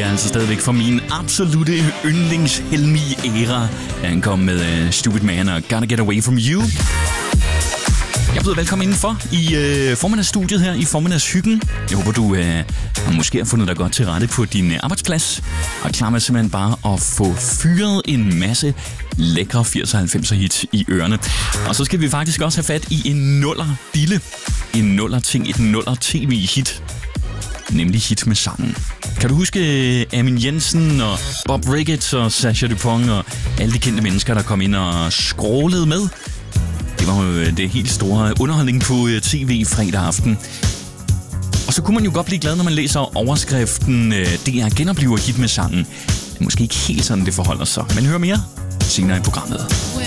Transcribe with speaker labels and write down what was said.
Speaker 1: er altså stadigvæk fra min absolute yndlings-Helmi-æra. Han kom med Stupid Man og Gotta Get Away From You. Jeg byder velkommen indenfor i formiddagsstudiet her, i formiddagshyggen. Jeg håber, du måske har fundet dig godt til rette på din arbejdsplads. Og klar med simpelthen bare at få fyret en masse lækre 80'er og 90'er hits i ørerne. Og så skal vi faktisk også have fat i en nuller-dille. En nuller-ting, et nuller-tv-hit. Nemlig hit med sangen. Kan du huske Amin Jensen og Bob Ricketts og Sasha Dupont og alle de kendte mennesker, der kom ind og skrålede med? Det var jo det helt store underholdning på tv fredag aften. Og så kunne man jo godt blive glad, når man læser overskriften DR genoplever hit med sangen. Det er måske ikke helt sådan, det forholder sig. Men hør mere senere i programmet.